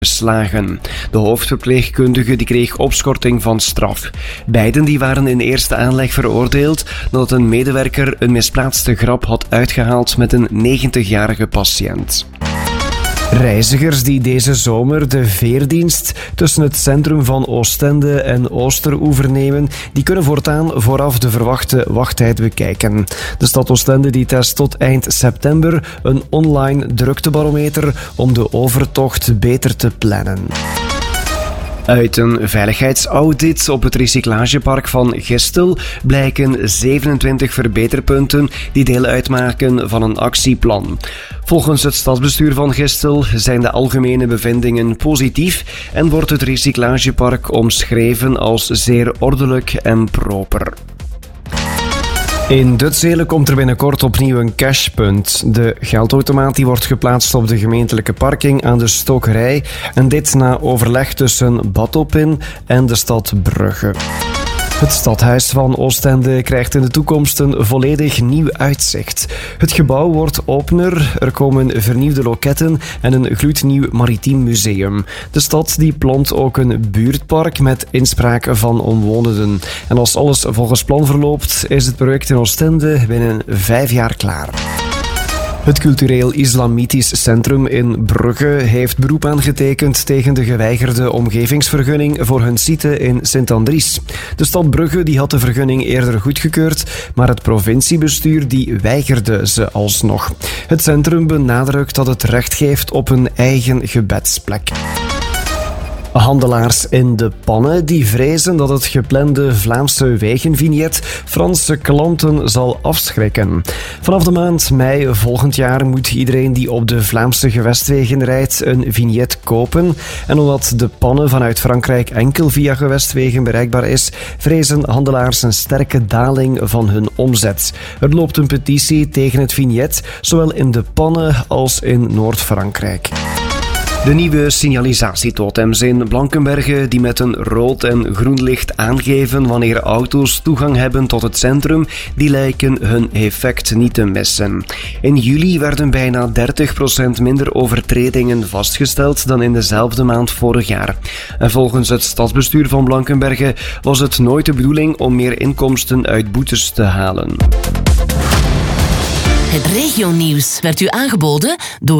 beslagen. De hoofdverpleegkundige die kreeg opschorting van straf. Beiden die waren in eerste aanleg veroordeeld nadat een medewerker een misplaatste grap had uitgehaald met een 90-jarige patiënt. Reizigers die deze zomer de veerdienst tussen het centrum van Oostende en Oosteroever nemen, die kunnen voortaan vooraf de verwachte wachttijd bekijken. De stad Oostende die test tot eind september een online druktebarometer om de overtocht beter te plannen. Uit een veiligheidsaudit op het recyclagepark van Gistel blijken 27 verbeterpunten die deel uitmaken van een actieplan. Volgens het stadsbestuur van Gistel zijn de algemene bevindingen positief en wordt het recyclagepark omschreven als zeer ordelijk en proper. In Dutzele komt er binnenkort opnieuw een cashpunt. De geldautomaat die wordt geplaatst op de gemeentelijke parking aan de Stokerij en dit na overleg tussen Batopin en de stad Brugge. Het stadhuis van Oostende krijgt in de toekomst een volledig nieuw uitzicht. Het gebouw wordt opener, er komen vernieuwde loketten en een gloednieuw maritiem museum. De stad die plant ook een buurtpark met inspraak van omwonenden. En als alles volgens plan verloopt, is het project in Oostende binnen 5 jaar klaar. Het Cultureel Islamitisch Centrum in Brugge heeft beroep aangetekend tegen de geweigerde omgevingsvergunning voor hun site in Sint-Andries. De stad Brugge die had de vergunning eerder goedgekeurd, maar het provinciebestuur die weigerde ze alsnog. Het centrum benadrukt dat het recht geeft op een eigen gebedsplek. Handelaars in de pannen die vrezen dat het geplande Vlaamse wegenvignet Franse klanten zal afschrikken. Vanaf de maand mei volgend jaar moet iedereen die op de Vlaamse gewestwegen rijdt een vignet kopen. En omdat de pannen vanuit Frankrijk enkel via gewestwegen bereikbaar is, vrezen handelaars een sterke daling van hun omzet. Er loopt een petitie tegen het vignet, zowel in de pannen als in Noord-Frankrijk. De nieuwe signalisatietotems in Blankenberge die met een rood en groen licht aangeven wanneer auto's toegang hebben tot het centrum, die lijken hun effect niet te missen. In juli werden bijna 30% minder overtredingen vastgesteld dan in dezelfde maand vorig jaar. En volgens het stadsbestuur van Blankenberge was het nooit de bedoeling om meer inkomsten uit boetes te halen. Het regionieuws werd u aangeboden door